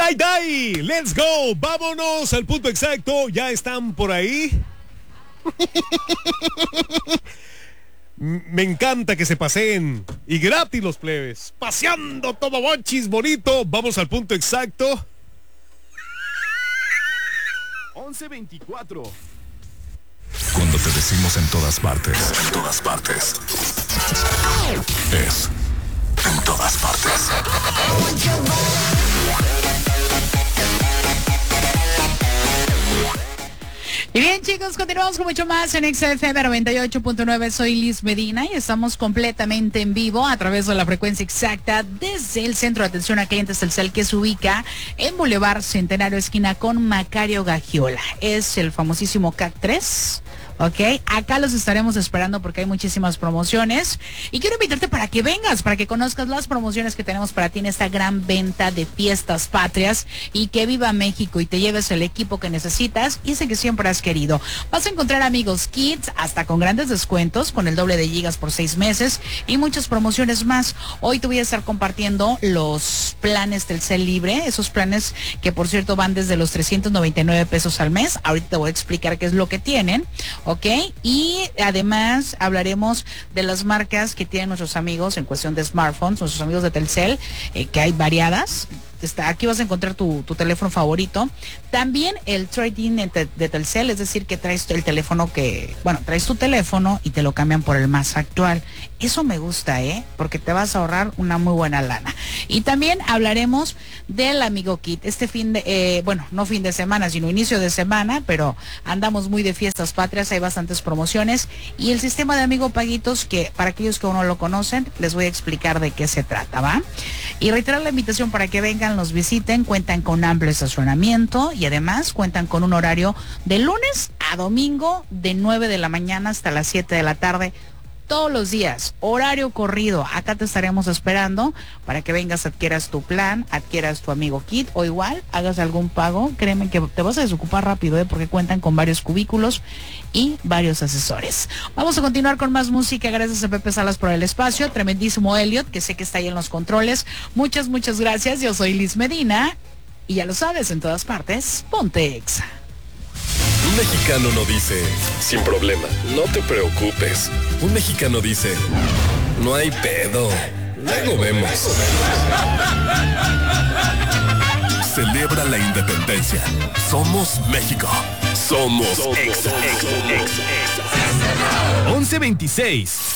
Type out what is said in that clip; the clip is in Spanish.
Day, let's go. Vámonos al punto exacto. Ya están por ahí. Me encanta que se paseen. Y gratis los plebes. Paseando Tomobochis bonito. Vamos al punto exacto. 11:24. Cuando te decimos en todas partes, es en todas partes. Y bien, chicos, continuamos con mucho más en XFM 98.9. Soy Liz Medina y estamos completamente en vivo a través de la frecuencia exacta desde el Centro de Atención a Clientes Telcel, que se ubica en Boulevard Centenario, esquina con Macario Gagiola. Es el famosísimo CAC 3. Ok, acá los estaremos esperando porque hay muchísimas promociones y quiero invitarte para que vengas, para que conozcas las promociones que tenemos para ti en esta gran venta de fiestas patrias y que viva México y te lleves el equipo que necesitas y ese que siempre has querido. Vas a encontrar amigos kits hasta con grandes descuentos, con el doble de gigas por 6 meses y muchas promociones más. Hoy te voy a estar compartiendo los planes Telcel Libre, esos planes que por cierto van desde los 399 pesos al mes. Ahorita te voy a explicar qué es lo que tienen. ¿Ok? Y además hablaremos de las marcas que tienen nuestros amigos en cuestión de smartphones, nuestros amigos de Telcel, que hay variadas. Aquí vas a encontrar tu teléfono favorito. También el trading de Telcel, es decir, que traes el teléfono traes tu teléfono y te lo cambian por el más actual. Eso me gusta, porque te vas a ahorrar una muy buena lana. Y también hablaremos del Amigo Kit. No fin de semana, sino inicio de semana, pero andamos muy de fiestas patrias, hay bastantes promociones. Y el sistema de Amigo Paguitos, que para aquellos que aún no lo conocen, les voy a explicar de qué se trata, ¿va? Y reiterar la invitación para que vengan, nos visiten, cuentan con amplio estacionamiento y además cuentan con un horario de lunes a domingo de 9 de la mañana hasta las 7 de la tarde. Todos los días, horario corrido. Acá te estaremos esperando para que vengas, adquieras tu plan, adquieras tu Amigo Kit o igual hagas algún pago. Créeme que te vas a desocupar rápido, porque cuentan con varios cubículos y varios asesores. Vamos a continuar con más música. Gracias a Pepe Salas por el espacio. Tremendísimo Elliot, que sé que está ahí en los controles. Muchas gracias. Yo soy Liz Medina y ya lo sabes, en todas partes, ponte Exa. Un mexicano no dice, sin problema, no te preocupes. Un mexicano dice, no hay pedo, luego vemos. Celebra la independencia. Somos México. Somos Exa. 11:26.